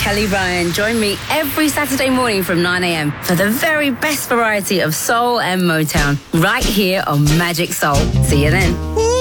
Kelly Ryan. Join me every Saturday morning from 9 a.m. for the very best variety of soul and Motown right here on Magic Soul. See you then.